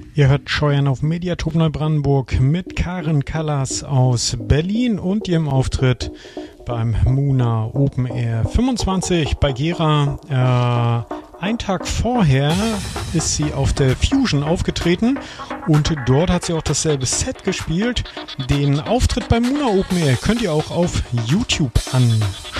Ihr hört Scheuern auf Mediatop Neubrandenburg mit Karen Callas aus Berlin und ihrem Auftritt beim Muna Open Air 25 bei Gera. Ein Tag vorher ist sie auf der Fusion aufgetreten und dort hat sie auch dasselbe Set gespielt. Den Auftritt beim Muna Open Air könnt ihr auch auf YouTube anschauen.